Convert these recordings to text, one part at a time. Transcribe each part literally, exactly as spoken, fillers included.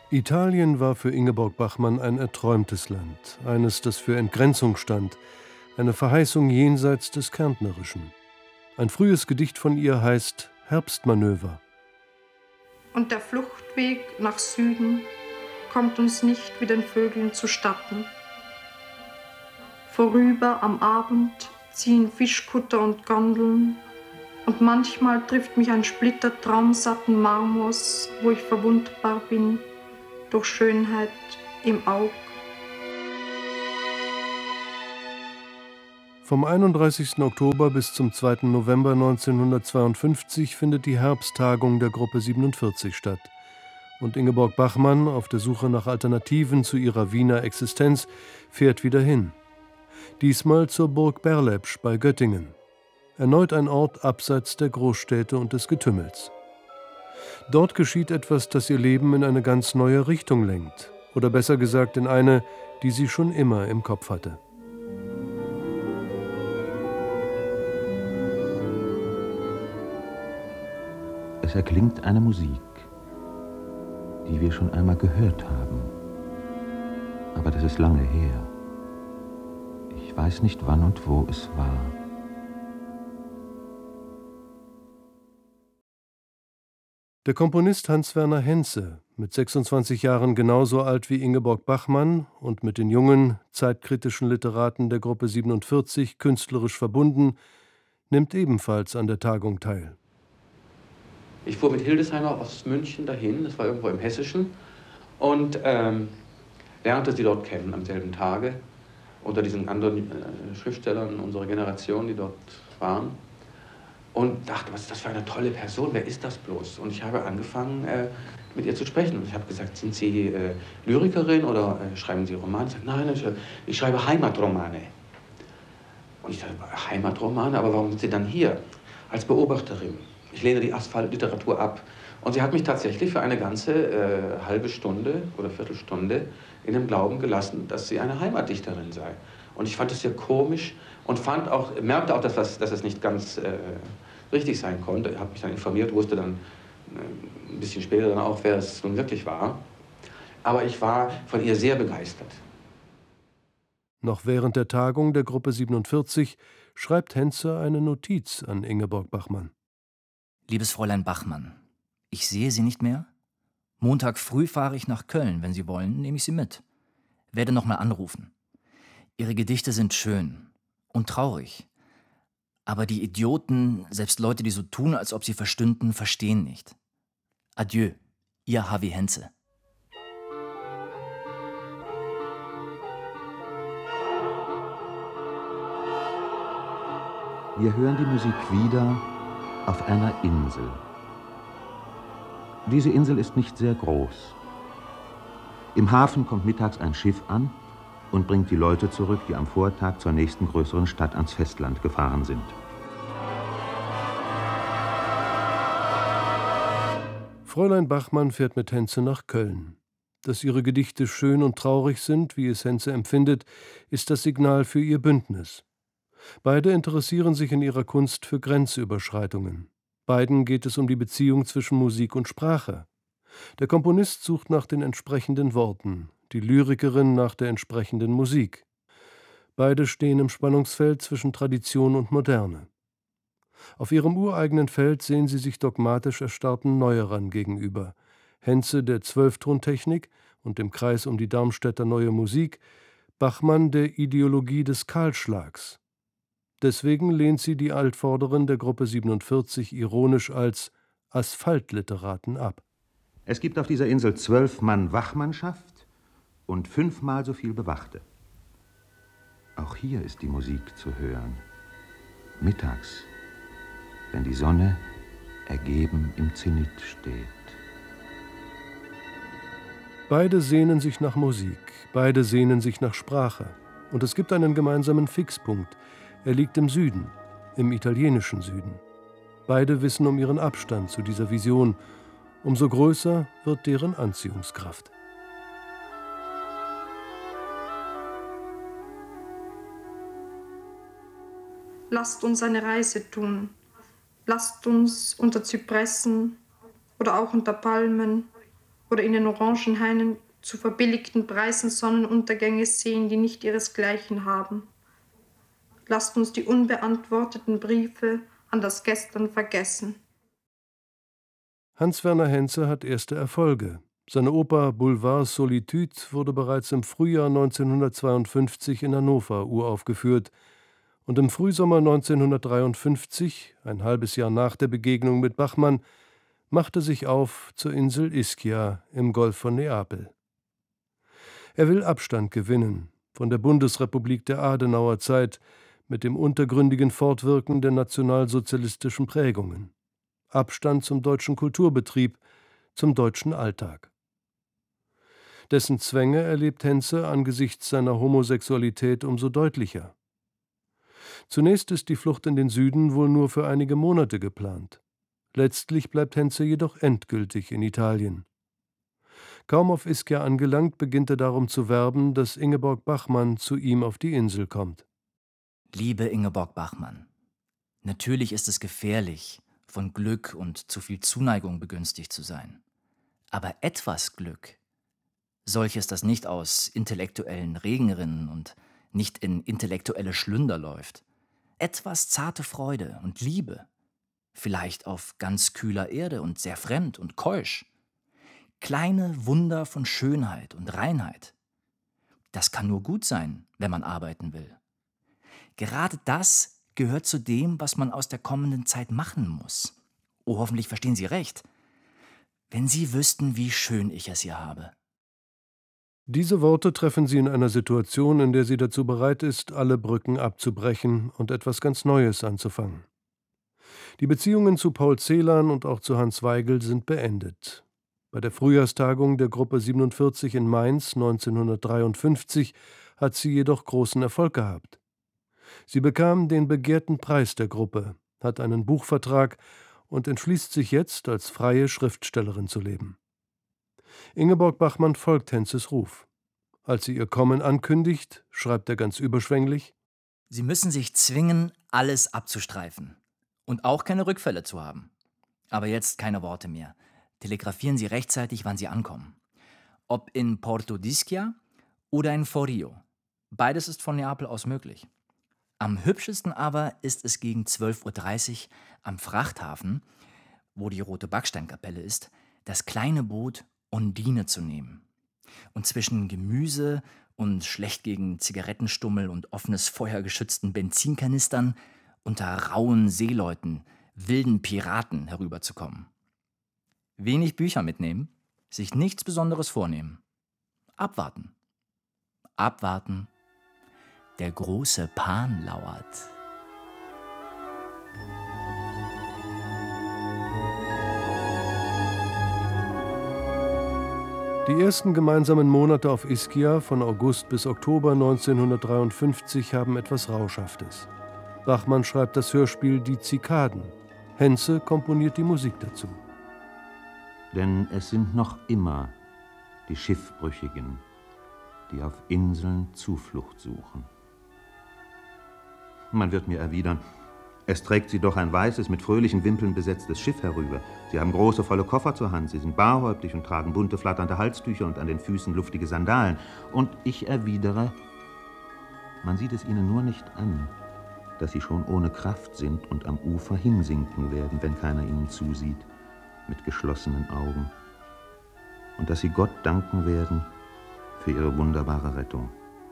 Italien war für Ingeborg Bachmann ein erträumtes Land, eines, das für Entgrenzung stand, eine Verheißung jenseits des Kärntnerischen. Ein frühes Gedicht von ihr heißt Herbstmanöver. Und der Fluchtweg nach Süden kommt uns nicht wie den Vögeln zustatten. Vorüber am Abend ziehen Fischkutter und Gondeln, und manchmal trifft mich ein Splitter traumsatten Marmors, wo ich verwundbar bin durch Schönheit im Aug. Vom einunddreißigsten Oktober bis zum zweiten November neunzehnhundertzweiundfünfzig findet die Herbsttagung der Gruppe siebenundvierzig statt. Und Ingeborg Bachmann, auf der Suche nach Alternativen zu ihrer Wiener Existenz, fährt wieder hin. Diesmal zur Burg Berlepsch bei Göttingen. Erneut ein Ort abseits der Großstädte und des Getümmels. Dort geschieht etwas, das ihr Leben in eine ganz neue Richtung lenkt. Oder besser gesagt in eine, die sie schon immer im Kopf hatte. Es erklingt eine Musik, die wir schon einmal gehört haben. Aber das ist lange her. Ich weiß nicht, wann und wo es war. Der Komponist Hans-Werner Henze, mit sechsundzwanzig Jahren genauso alt wie Ingeborg Bachmann und mit den jungen, zeitkritischen Literaten der Gruppe siebenundvierzig künstlerisch verbunden, nimmt ebenfalls an der Tagung teil. Ich fuhr mit Hildesheimer aus München dahin, das war irgendwo im Hessischen, und ähm, lernte sie dort kennen am selben Tage, unter diesen anderen äh, Schriftstellern unserer Generation, die dort waren. Und dachte, was ist das für eine tolle Person, wer ist das bloß? Und ich habe angefangen, äh, mit ihr zu sprechen. Und ich habe gesagt, sind Sie äh, Lyrikerin oder äh, schreiben Sie Romane? Sie sagt, nein, ich, ich schreibe Heimatromane. Und ich dachte, Heimatromane, aber warum sind Sie dann hier? Als Beobachterin. Ich lehne die Asphaltliteratur ab. Und sie hat mich tatsächlich für eine ganze äh, halbe Stunde oder Viertelstunde in dem Glauben gelassen, dass sie eine Heimatdichterin sei. Und ich fand es sehr komisch und fand auch, merkte auch, dass, das, dass es nicht ganz äh, richtig sein konnte. Ich habe mich dann informiert, wusste dann äh, ein bisschen später dann auch, wer es nun wirklich war. Aber ich war von ihr sehr begeistert. Noch während der Tagung der Gruppe siebenundvierzig schreibt Henze eine Notiz an Ingeborg Bachmann. Liebes Fräulein Bachmann, ich sehe Sie nicht mehr. Montag früh fahre ich nach Köln. Wenn Sie wollen, nehme ich Sie mit. Werde noch mal anrufen. Ihre Gedichte sind schön und traurig. Aber die Idioten, selbst Leute, die so tun, als ob sie verstünden, verstehen nicht. Adieu, Ihr Harvey Henze. Wir hören die Musik wieder auf einer Insel. Diese Insel ist nicht sehr groß. Im Hafen kommt mittags ein Schiff an und bringt die Leute zurück, die am Vortag zur nächsten größeren Stadt ans Festland gefahren sind. Fräulein Bachmann fährt mit Henze nach Köln. Dass ihre Gedichte schön und traurig sind, wie es Henze empfindet, ist das Signal für ihr Bündnis. Beide interessieren sich in ihrer Kunst für Grenzüberschreitungen. Beiden geht es um die Beziehung zwischen Musik und Sprache. Der Komponist sucht nach den entsprechenden Worten, die Lyrikerin nach der entsprechenden Musik. Beide stehen im Spannungsfeld zwischen Tradition und Moderne. Auf ihrem ureigenen Feld sehen sie sich dogmatisch erstarrten Neuerern gegenüber. Henze der Zwölftontechnik und dem Kreis um die Darmstädter Neue Musik, Bachmann der Ideologie des Kahlschlags. Deswegen lehnt sie die Altvorderin der Gruppe siebenundvierzig ironisch als Asphaltliteraten ab. Es gibt auf dieser Insel zwölf Mann Wachmannschaft und fünfmal so viel Bewachte. Auch hier ist die Musik zu hören. Mittags, wenn die Sonne ergeben im Zenit steht. Beide sehnen sich nach Musik, beide sehnen sich nach Sprache. Und es gibt einen gemeinsamen Fixpunkt. Er liegt im Süden, im italienischen Süden. Beide wissen um ihren Abstand zu dieser Vision. Umso größer wird deren Anziehungskraft. Lasst uns eine Reise tun. Lasst uns unter Zypressen oder auch unter Palmen oder in den Orangenhainen zu verbilligten Preisen Sonnenuntergänge sehen, die nicht ihresgleichen haben. Lasst uns die unbeantworteten Briefe an das Gestern vergessen. Hans-Werner Henze hat erste Erfolge. Seine Oper Boulevard Solitude wurde bereits im Frühjahr neunzehnhundertzweiundfünfzig in Hannover uraufgeführt und im Frühsommer neunzehnhundertdreiundfünfzig, ein halbes Jahr nach der Begegnung mit Bachmann, machte sich auf zur Insel Ischia im Golf von Neapel. Er will Abstand gewinnen von der Bundesrepublik der Adenauerzeit mit dem untergründigen Fortwirken der nationalsozialistischen Prägungen. Abstand zum deutschen Kulturbetrieb, zum deutschen Alltag. Dessen Zwänge erlebt Henze angesichts seiner Homosexualität umso deutlicher. Zunächst ist die Flucht in den Süden wohl nur für einige Monate geplant. Letztlich bleibt Henze jedoch endgültig in Italien. Kaum auf Ischia angelangt, beginnt er darum zu werben, dass Ingeborg Bachmann zu ihm auf die Insel kommt. Liebe Ingeborg Bachmann, natürlich ist es gefährlich, von Glück und zu viel Zuneigung begünstigt zu sein. Aber etwas Glück, solches, das nicht aus intellektuellen Regenrinnen und nicht in intellektuelle Schlünder läuft, etwas zarte Freude und Liebe, vielleicht auf ganz kühler Erde und sehr fremd und keusch, kleine Wunder von Schönheit und Reinheit. Das kann nur gut sein, wenn man arbeiten will. Gerade das gehört zu dem, was man aus der kommenden Zeit machen muss. Oh, hoffentlich verstehen Sie recht. Wenn Sie wüssten, wie schön ich es hier habe. Diese Worte treffen sie in einer Situation, in der sie dazu bereit ist, alle Brücken abzubrechen und etwas ganz Neues anzufangen. Die Beziehungen zu Paul Celan und auch zu Hans Weigel sind beendet. Bei der Frühjahrstagung der Gruppe siebenundvierzig in Mainz neunzehnhundertdreiundfünfzig hat sie jedoch großen Erfolg gehabt. Sie bekam den begehrten Preis der Gruppe, hat einen Buchvertrag und entschließt sich jetzt, als freie Schriftstellerin zu leben. Ingeborg Bachmann folgt Henzes Ruf. Als sie ihr Kommen ankündigt, schreibt er ganz überschwänglich: Sie müssen sich zwingen, alles abzustreifen und auch keine Rückfälle zu haben. Aber jetzt keine Worte mehr. Telegrafieren Sie rechtzeitig, wann Sie ankommen. Ob in Porto d'Ischia oder in Forio. Beides ist von Neapel aus möglich. Am hübschesten aber ist es gegen zwölf Uhr dreißig am Frachthafen, wo die Rote Backsteinkapelle ist, das kleine Boot Undine zu nehmen und zwischen Gemüse und schlecht gegen Zigarettenstummel und offenes Feuer geschützten Benzinkanistern unter rauen Seeleuten, wilden Piraten herüberzukommen. Wenig Bücher mitnehmen, sich nichts Besonderes vornehmen. Abwarten. Abwarten. Der große Pan lauert. Die ersten gemeinsamen Monate auf Ischia von August bis Oktober neunzehnhundertdreiundfünfzig haben etwas Rauschhaftes. Bachmann schreibt das Hörspiel Die Zikaden. Henze komponiert die Musik dazu. Denn es sind noch immer die Schiffbrüchigen, die auf Inseln Zuflucht suchen. Man wird mir erwidern, es trägt sie doch ein weißes, mit fröhlichen Wimpeln besetztes Schiff herüber. Sie haben große, volle Koffer zur Hand, sie sind barhäuptig und tragen bunte, flatternde Halstücher und an den Füßen luftige Sandalen. Und ich erwidere, man sieht es ihnen nur nicht an, dass sie schon ohne Kraft sind und am Ufer hinsinken werden, wenn keiner ihnen zusieht, mit geschlossenen Augen. Und dass sie Gott danken werden für ihre wunderbare Rettung.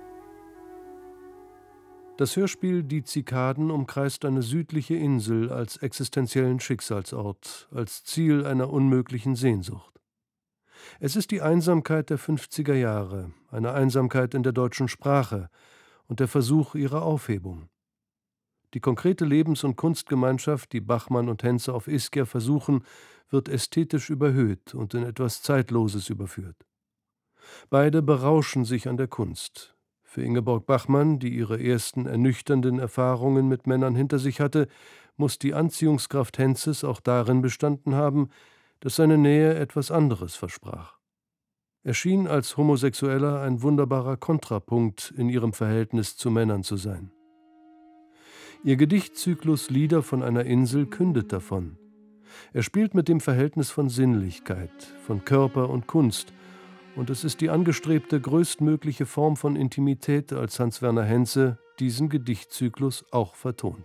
Das Hörspiel Die Zikaden umkreist eine südliche Insel als existenziellen Schicksalsort, als Ziel einer unmöglichen Sehnsucht. Es ist die Einsamkeit der fünfziger Jahre, eine Einsamkeit in der deutschen Sprache und der Versuch ihrer Aufhebung. Die konkrete Lebens- und Kunstgemeinschaft, die Bachmann und Henze auf Ischia versuchen, wird ästhetisch überhöht und in etwas Zeitloses überführt. Beide berauschen sich an der Kunst. Für Ingeborg Bachmann, die ihre ersten ernüchternden Erfahrungen mit Männern hinter sich hatte, muss die Anziehungskraft Henzes auch darin bestanden haben, dass seine Nähe etwas anderes versprach. Er schien als Homosexueller ein wunderbarer Kontrapunkt in ihrem Verhältnis zu Männern zu sein. Ihr Gedichtzyklus Lieder von einer Insel kündet davon. Er spielt mit dem Verhältnis von Sinnlichkeit, von Körper und Kunst, und es ist die angestrebte größtmögliche Form von Intimität, als Hans Werner Henze diesen Gedichtzyklus auch vertont.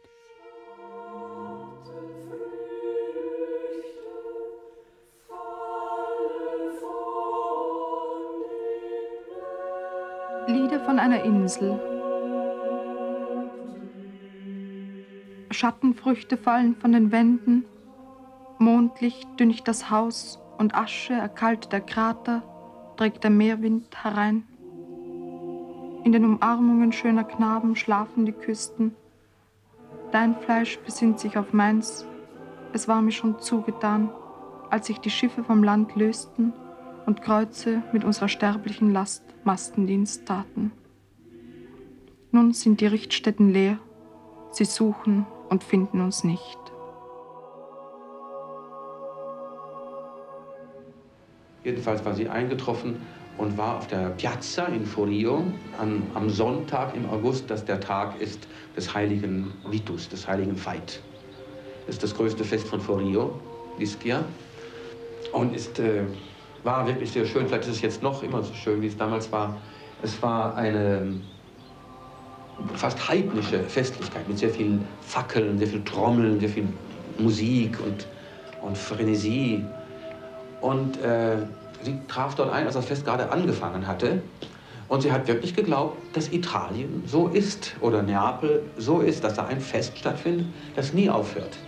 Lieder von einer Insel. Schattenfrüchte fallen von den Wänden, Mondlicht düncht das Haus und Asche erkalteter Krater trägt der Meerwind herein. In den Umarmungen schöner Knaben schlafen die Küsten. Dein Fleisch besinnt sich auf meins. Es war mir schon zugetan, als sich die Schiffe vom Land lösten und Kreuze mit unserer sterblichen Last Mastendienst taten. Nun sind die Richtstätten leer. Sie suchen und finden uns nicht. Jedenfalls war sie eingetroffen und war auf der Piazza in Forio an, am Sonntag im August, das der Tag ist des heiligen Vitus, des heiligen Veit. Das ist das größte Fest von Forio, Ischia. Und ist, äh, war wirklich sehr schön. Vielleicht ist es jetzt noch immer so schön, wie es damals war. Es war eine fast heidnische Festlichkeit mit sehr viel Fackeln, sehr viel Trommeln, sehr viel Musik und, und Frenesie. Und äh, sie traf dort ein, als das Fest gerade angefangen hatte. Und sie hat wirklich geglaubt, dass Italien so ist oder Neapel so ist, dass da ein Fest stattfindet, das nie aufhört.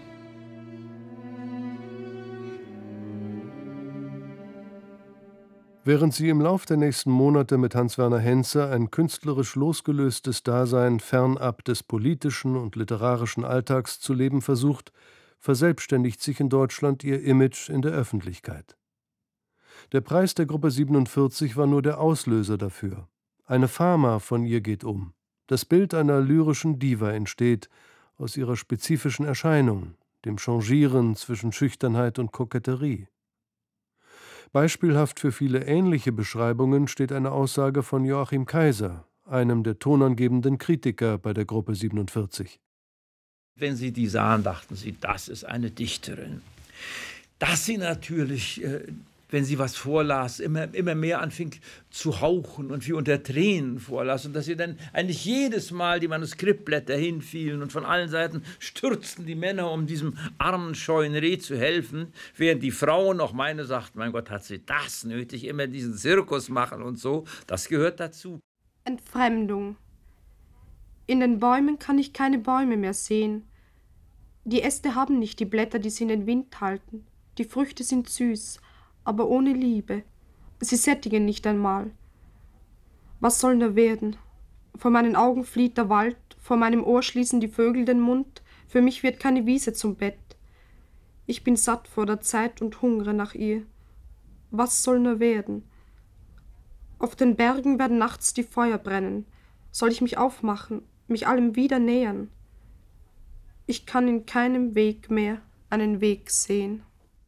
Während sie im Lauf der nächsten Monate mit Hans Werner Henze ein künstlerisch losgelöstes Dasein fernab des politischen und literarischen Alltags zu leben versucht, verselbstständigt sich in Deutschland ihr Image in der Öffentlichkeit. Der Preis der Gruppe siebenundvierzig war nur der Auslöser dafür. Eine Fama von ihr geht um. Das Bild einer lyrischen Diva entsteht aus ihrer spezifischen Erscheinung, dem Changieren zwischen Schüchternheit und Koketterie. Beispielhaft für viele ähnliche Beschreibungen steht eine Aussage von Joachim Kaiser, einem der tonangebenden Kritiker bei der Gruppe siebenundvierzig. Wenn Sie die sahen, dachten Sie, das ist eine Dichterin. Dass sie natürlich, wenn sie was vorlas, immer, immer mehr anfing zu hauchen und wie unter Tränen vorlas und dass ihr dann eigentlich jedes Mal die Manuskriptblätter hinfielen und von allen Seiten stürzten die Männer, um diesem armen, scheuen Reh zu helfen, während die Frauen, auch meine, sagten, mein Gott, hat sie das nötig, immer diesen Zirkus machen und so, das gehört dazu. Entfremdung. In den Bäumen kann ich keine Bäume mehr sehen. Die Äste haben nicht die Blätter, die sie in den Wind halten. Die Früchte sind süß, aber ohne Liebe. Sie sättigen nicht einmal. Was soll nur werden? Vor meinen Augen flieht der Wald, vor meinem Ohr schließen die Vögel den Mund, für mich wird keine Wiese zum Bett. Ich bin satt vor der Zeit und hungre nach ihr. Was soll nur werden? Auf den Bergen werden nachts die Feuer brennen. Soll ich mich aufmachen, mich allem wieder nähern? Ich kann in keinem Weg mehr einen Weg sehen.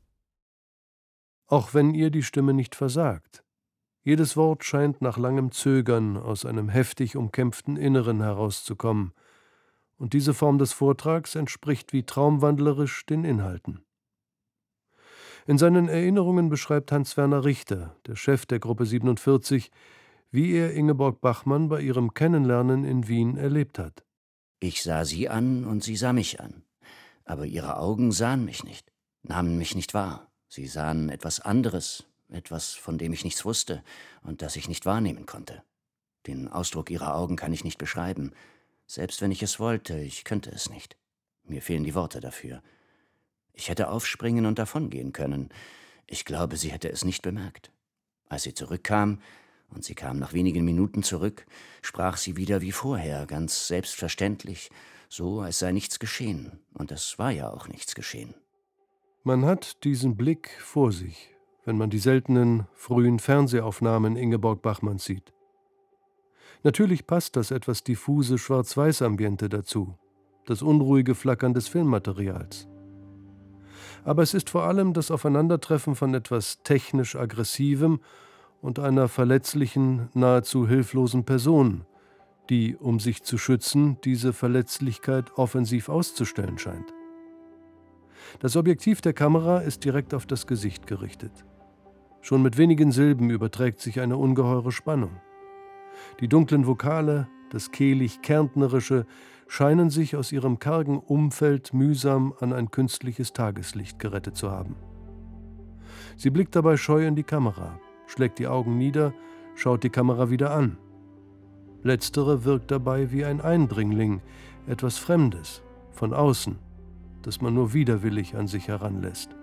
Auch wenn ihr die Stimme nicht versagt. Jedes Wort scheint nach langem Zögern aus einem heftig umkämpften Inneren herauszukommen. Und diese Form des Vortrags entspricht wie traumwandlerisch den Inhalten. In seinen Erinnerungen beschreibt Hans Werner Richter, der Chef der Gruppe siebenundvierzig, wie er Ingeborg Bachmann bei ihrem Kennenlernen in Wien erlebt hat. Ich sah sie an und sie sah mich an. Aber ihre Augen sahen mich nicht, nahmen mich nicht wahr. Sie sahen etwas anderes, etwas, von dem ich nichts wusste und das ich nicht wahrnehmen konnte. Den Ausdruck ihrer Augen kann ich nicht beschreiben. Selbst wenn ich es wollte, ich könnte es nicht. Mir fehlen die Worte dafür. Ich hätte aufspringen und davongehen können. Ich glaube, sie hätte es nicht bemerkt. Als sie zurückkam, und sie kam nach wenigen Minuten zurück, sprach sie wieder wie vorher, ganz selbstverständlich, so als sei nichts geschehen. Und es war ja auch nichts geschehen. Man hat diesen Blick vor sich, wenn man die seltenen, frühen Fernsehaufnahmen Ingeborg Bachmanns sieht. Natürlich passt das etwas diffuse Schwarz-Weiß-Ambiente dazu, das unruhige Flackern des Filmmaterials. Aber es ist vor allem das Aufeinandertreffen von etwas technisch Aggressivem und einer verletzlichen, nahezu hilflosen Person, die, um sich zu schützen, diese Verletzlichkeit offensiv auszustellen scheint. Das Objektiv der Kamera ist direkt auf das Gesicht gerichtet. Schon mit wenigen Silben überträgt sich eine ungeheure Spannung. Die dunklen Vokale, das kehlig-kärntnerische, scheinen sich aus ihrem kargen Umfeld mühsam an ein künstliches Tageslicht gerettet zu haben. Sie blickt dabei scheu in die Kamera, schlägt die Augen nieder, schaut die Kamera wieder an. Letztere wirkt dabei wie ein Eindringling, etwas Fremdes, von außen, das man nur widerwillig an sich heranlässt.